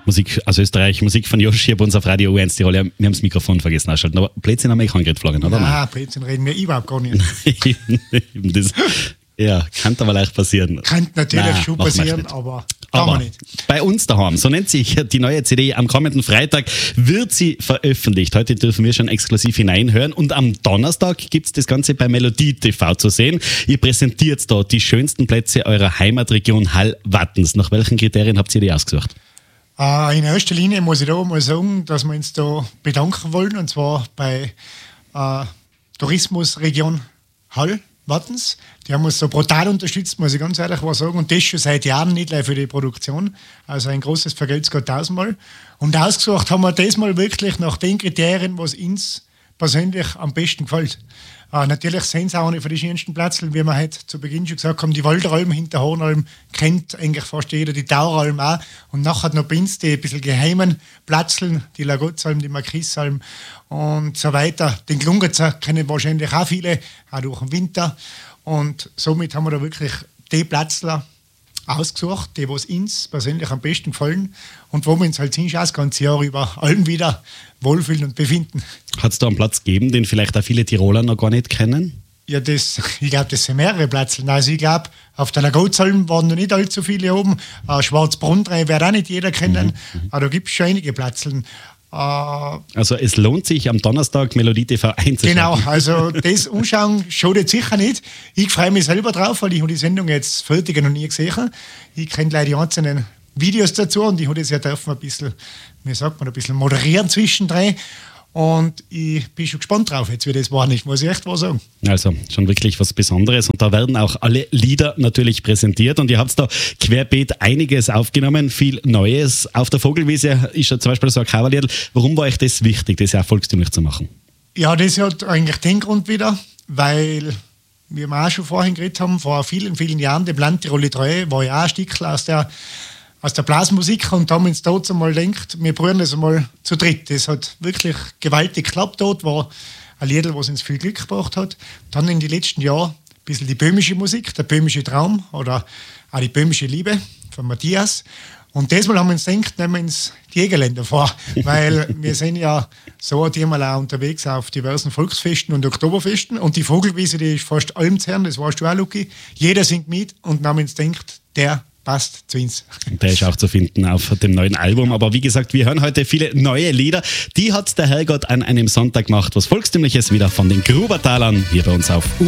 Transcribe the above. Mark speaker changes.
Speaker 1: Musik aus Österreich, Musik von Joshi hier bei uns auf Radio U1 Tirol. Wir haben das Mikrofon vergessen ausschalten, aber Blödsinn haben wir angeredet, Florian, oder?
Speaker 2: Nein, Blödsinn reden wir überhaupt gar nicht.
Speaker 1: Das, ja, kann aber leicht passieren.
Speaker 2: Kann natürlich schon passieren, aber kann man nicht.
Speaker 1: Bei uns daheim, so nennt sich die neue CD, am kommenden Freitag wird sie veröffentlicht. Heute dürfen wir schon exklusiv hineinhören und am Donnerstag gibt es das Ganze bei Melodie TV zu sehen. Ihr präsentiert da die schönsten Plätze eurer Heimatregion Hall-Wattens. Nach welchen Kriterien habt ihr die ausgesucht?
Speaker 2: In erster Linie muss ich da mal sagen, dass wir uns da bedanken wollen, und zwar bei Tourismusregion Hall-Wattens. Die haben uns so brutal unterstützt, muss ich ganz ehrlich sagen. Und das schon seit Jahren, nicht gleich für die Produktion. Also ein großes Vergelt's Gott tausendmal. Und ausgesucht haben wir das mal wirklich nach den Kriterien, was uns persönlich am besten gefällt. Natürlich sind es auch eine von den schönsten Plätze, wie wir heute zu Beginn schon gesagt haben. Die Waldalm hinter Hornalm kennt eigentlich fast jeder, die Tauralm auch. Und nachher noch bei uns die ein bisschen geheimen Plätze, die Lagotsalm, die Markissalm und so weiter. Den Glungerzer kennen wahrscheinlich auch viele, auch durch den Winter. Und somit haben wir da wirklich die Plätze ausgesucht, die was uns persönlich am besten gefallen und wo wir uns halt das ganze Jahr über allem wieder wohlfühlen und befinden.
Speaker 1: Hat es da einen Platz gegeben, den vielleicht auch viele Tiroler noch gar nicht kennen?
Speaker 2: Ja, ich glaube, das sind mehrere Plätze. Also ich glaube, auf der Lagotsalm waren noch nicht allzu viele oben. Schwarzbrunn wird auch nicht jeder kennen. Aber da gibt es schon einige Plätze.
Speaker 1: Also es lohnt sich, am Donnerstag Melodie TV einzuschalten.
Speaker 2: Genau, also das Anschauen schadet sicher nicht. Ich freue mich selber drauf, weil ich habe die Sendung jetzt fertig noch nie gesehen. Ich kenne leider die einzelnen Videos dazu und ich habe das ja dürfen ein bisschen, wie sagt man, ein bisschen moderieren zwischendrin. Und ich bin schon gespannt drauf, jetzt wie das war nicht, muss ich echt was sagen. Also
Speaker 1: schon wirklich was Besonderes und da werden auch alle Lieder natürlich präsentiert und ihr habt da querbeet einiges aufgenommen, viel Neues. Auf der Vogelwiese ist ja zum Beispiel so ein Coverlied. Warum war euch das wichtig, das ja volkstümlich zu machen? Ja, das hat eigentlich den Grund wieder, weil wir auch schon vorhin geredet haben, vor vielen, vielen Jahren, die Landtiroli 3 war ja auch ein Stückchen aus der Blasmusik und haben uns dort einmal gedacht, wir probieren das einmal zu dritt. Das hat wirklich gewaltig geklappt dort, war ein Lied, was uns viel Glück gebracht hat. Dann in den letzten Jahren ein bisschen die böhmische Musik, der böhmische Traum oder auch die böhmische Liebe von Matthias. Und diesmal haben wir uns gedacht, nehmen wir uns die Jägerländer vor, weil wir sind ja so einmal auch unterwegs auf diversen Volksfesten und Oktoberfesten und die Vogelwiese, die ist fast allem zu hören, das weißt du auch, Luki. Jeder singt mit und haben uns gedacht, der passt zu uns. Der ist auch zu finden auf dem neuen Album. Aber wie gesagt, wir hören heute viele neue Lieder. Die hat der Herrgott an einem Sonntag gemacht. Was Volkstümliches wieder von den Grubertalern hier bei uns auf